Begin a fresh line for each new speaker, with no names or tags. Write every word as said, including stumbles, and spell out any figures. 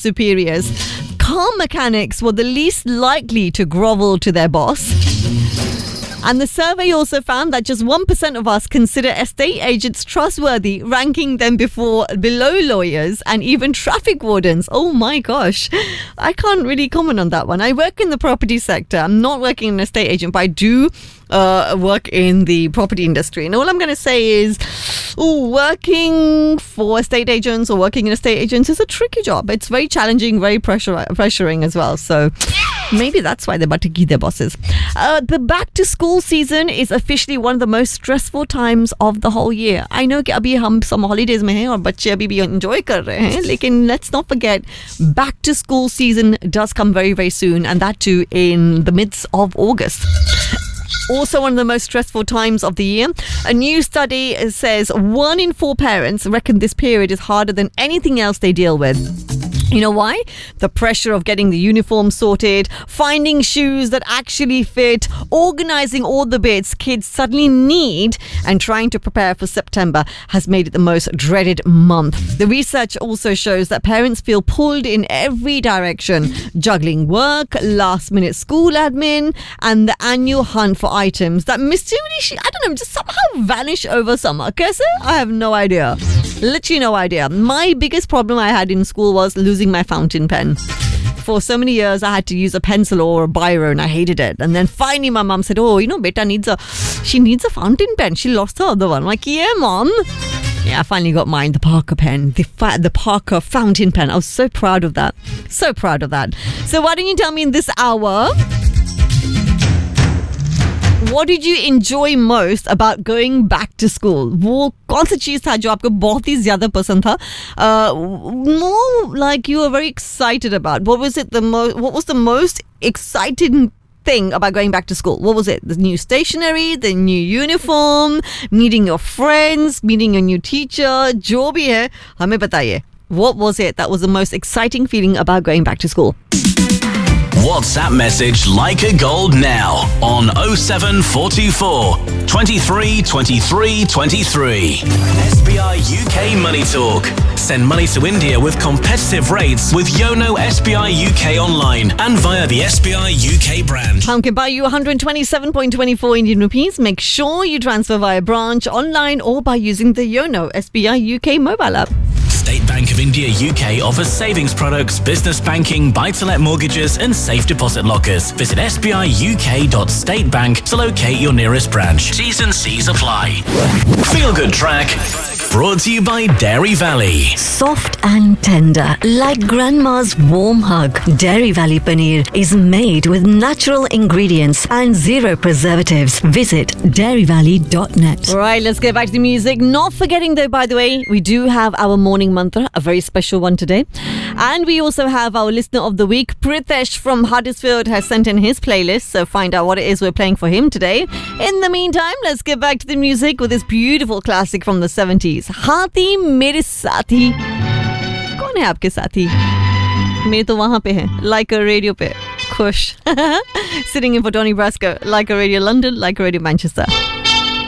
superiors. Car mechanics were the least likely to grovel to their boss. And the survey also found that just one percent of us consider estate agents trustworthy, ranking them before below lawyers and even traffic wardens. Oh my gosh. I can't really comment on that one. I work in the property sector. I'm not working in an estate agent, but I do uh, work in the property industry. And all I'm going to say is, ooh, working for estate agents or working in estate agents is a tricky job. It's very challenging, very pressure, pressuring as well. So maybe that's why they're butticky their bosses. Uh, the back to school season is officially one of the most stressful times of the whole year. I know कि अभी हम some holidays में हैं और बच्चे अभी भी enjoy कर रहे हैं, लेकिन let's not forget, back to school season does come very, very soon, and that too in the midst of August. Also one of the most stressful times of the year. A new study says one in four parents reckon this period is harder than anything else they deal with. You know why? The pressure of getting the uniform sorted, finding shoes that actually fit, organising all the bits kids suddenly need, and trying to prepare for September has made it the most dreaded month. The research also shows that parents feel pulled in every direction, juggling work, last-minute school admin, and the annual hunt for items that mysteriously, I don't know, just somehow vanish over summer. Kaise? I have no idea. Literally no idea. My biggest problem I had in school was losing my fountain pen. For so many years, I had to use a pencil or a biro, and I hated it. And then finally, my mom said, "Oh, you know, beta needs a, she needs a fountain pen. She lost the other one." I'm like, "Yeah, mom." Yeah, I finally got mine, the Parker pen, the fa- the Parker fountain pen. I was so proud of that. So proud of that. So why don't you tell me in this hour, what did you enjoy most about going back to school? वो कौन सी चीज़ था जो आपको बहुत ही ज़्यादा पसंद था? Uh, more like you were very excited about. What was it the most? What was the most exciting thing about going back to school? What was it? The new stationery, the new uniform, meeting your friends, meeting your new teacher, जो भी है, हमें बताइए. What was it that was the most exciting feeling about going back to school?
WhatsApp message Like a Gold now on oh seven four two four, twenty-three twenty-three twenty-three. S B I U K Money Talk. Send money to India with competitive rates with Yono S B I U K online and via the S B I U K branch.
Hum can buy you one hundred twenty-seven point two four Indian rupees. Make sure you transfer via branch, online, or by using the Yono S B I U K mobile app.
State Bank of India U K offers savings products, business banking, buy-to-let mortgages and safe deposit lockers. Visit s b i u k dot state bank to locate your nearest branch. T's and C's apply. Feel Good Track. Brought to you by Dairy Valley.
Soft and tender, like grandma's warm hug. Dairy Valley Paneer is made with natural ingredients and zero preservatives. Visit dairy valley dot net.
All right, let's get back to the music. Not forgetting though, by the way, we do have our morning mantra, a very special one today. And we also have our listener of the week. Pritesh from Huddersfield has sent in his playlist, so find out what it is we're playing for him today. In the meantime, let's get back to the music with this beautiful classic from the seventies. हाथी मेरे साथी. कौन है आपके साथी? मैं तो वहाँ पे हैं, Like a Radio पे खुश. Sitting in for Donny Brasco, Like a Radio London, Like a Radio Manchester.